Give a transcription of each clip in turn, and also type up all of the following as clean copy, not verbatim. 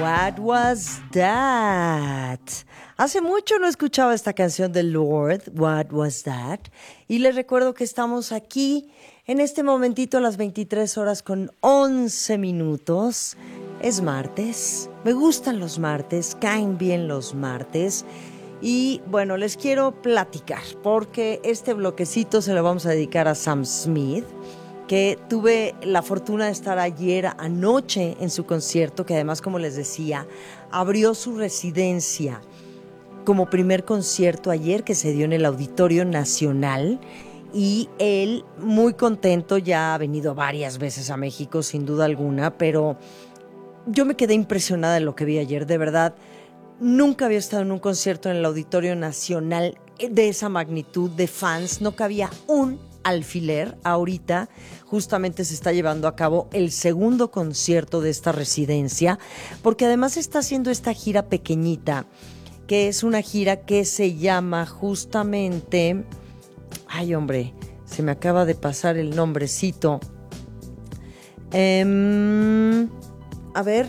What was that? Hace mucho no escuchaba esta canción de Lorde, What was that? Y les recuerdo que estamos aquí en este momentito a las 23 horas con 11 minutos. Es martes, me gustan los martes, caen bien los martes. Y bueno, les quiero platicar porque este bloquecito se lo vamos a dedicar a Sam Smith, que tuve la fortuna de estar ayer anoche en su concierto, que además, como les decía, abrió su residencia como primer concierto ayer, que se dio en el Auditorio Nacional. Y él, muy contento, ya ha venido varias veces a México, sin duda alguna, pero yo me quedé impresionada de lo que vi ayer, de verdad. Nunca había estado en un concierto en el Auditorio Nacional de esa magnitud de fans, no cabía un alfiler. Ahorita justamente se está llevando a cabo el segundo concierto de esta residencia, porque además está haciendo esta gira pequeñita, que es una gira que se llama justamente... Ay, hombre, se me acaba de pasar el nombrecito. A ver...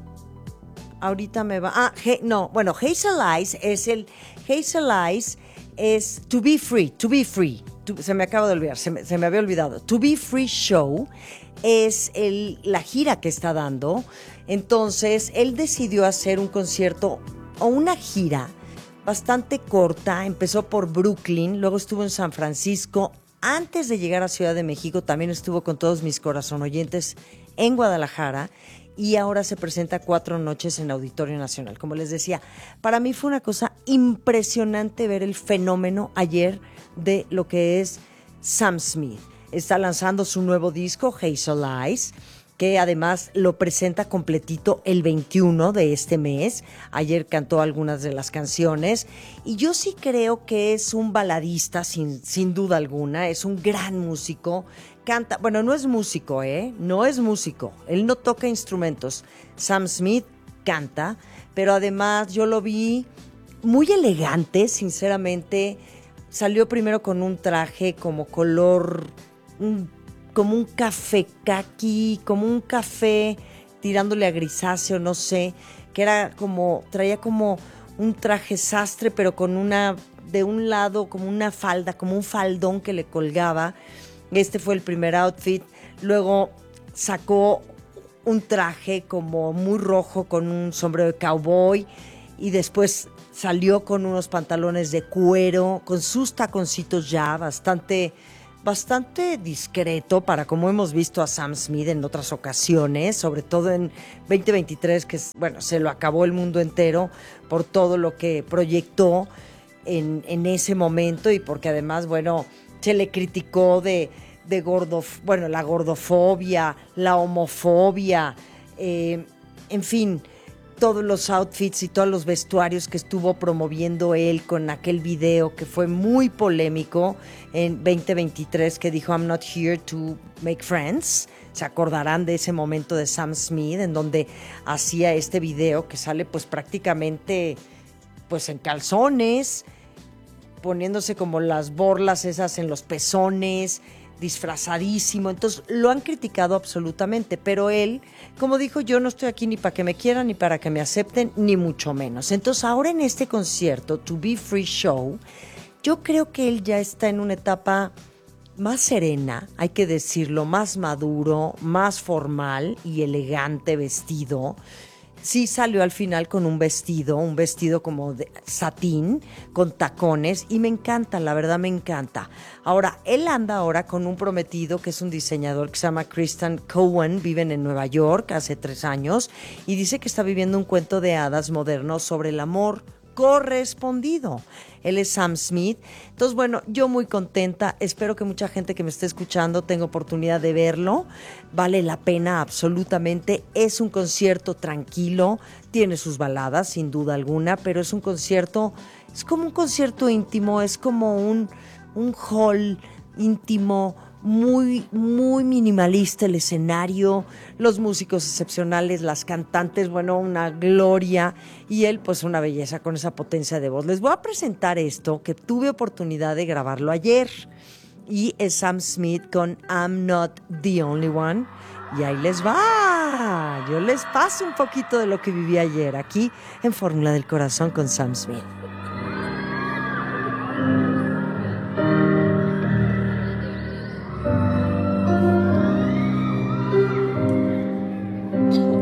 Ahorita me va... Hazel Eyes es el... Hazel Eyes es To Be Free, To Be Free. Se me acaba de olvidar, se me había olvidado. To Be Free Show es la gira que está dando. Entonces, él decidió hacer un concierto o una gira bastante corta. Empezó por Brooklyn, luego estuvo en San Francisco. Antes de llegar a Ciudad de México, también estuvo con todos mis corazón oyentes en Guadalajara. Y ahora se presenta 4 noches en Auditorio Nacional. Como les decía, para mí fue una cosa impresionante ver el fenómeno ayer de lo que es Sam Smith. Está lanzando su nuevo disco, Hazel Eyes, que además lo presenta completito el 21 de este mes. Ayer cantó algunas de las canciones. Y yo sí creo que es un baladista, sin duda alguna. Es un gran músico. Canta, bueno, no es músico, no es músico, él no toca instrumentos. Sam Smith canta, pero además yo lo vi muy elegante, sinceramente. Salió primero con un traje como color, como un café caqui, como un café tirándole a grisáceo, no sé, que era como, traía como un traje sastre, pero con de un lado como una falda, como un faldón que le colgaba. Este fue el primer outfit. Luego sacó un traje como muy rojo con un sombrero de cowboy y después salió con unos pantalones de cuero, con sus taconcitos ya bastante discreto para como hemos visto a Sam Smith en otras ocasiones, sobre todo en 2023, que se lo acabó el mundo entero por todo lo que proyectó en ese momento y porque además, se le criticó de la gordofobia, la homofobia, en fin, todos los outfits y todos los vestuarios que estuvo promoviendo él con aquel video que fue muy polémico en 2023 que dijo I'm not here to make friends. Se acordarán de ese momento de Sam Smith en donde hacía este video que sale pues prácticamente pues en calzones, poniéndose como las borlas esas en los pezones, disfrazadísimo. Entonces lo han criticado absolutamente, pero él, como dijo, yo no estoy aquí ni para que me quieran ni para que me acepten, ni mucho menos. Entonces ahora en este concierto, To Be Free Show, yo creo que él ya está en una etapa más serena, hay que decirlo, más maduro, más formal y elegante vestido. Sí salió al final con un vestido como de satín, con tacones, y me encanta, la verdad me encanta. Ahora, él anda ahora con un prometido que es un diseñador que se llama Christian Cowan, viven en Nueva York hace 3 años, y dice que está viviendo un cuento de hadas moderno sobre el amor correspondido. Él es Sam Smith. Entonces, yo muy contenta. Espero que mucha gente que me esté escuchando tenga oportunidad de verlo. Vale la pena absolutamente. Es un concierto tranquilo. Tiene sus baladas, sin duda alguna, pero es un concierto, es como un concierto íntimo, es como un hall íntimo, muy, muy minimalista el escenario, los músicos excepcionales, las cantantes, una gloria, y él pues una belleza con esa potencia de voz. Les voy a presentar esto que tuve oportunidad de grabarlo ayer y es Sam Smith con I'm Not the Only One, Y ahí les va. Yo les paso un poquito de lo que viví ayer aquí en Fórmula del Corazón con Sam Smith.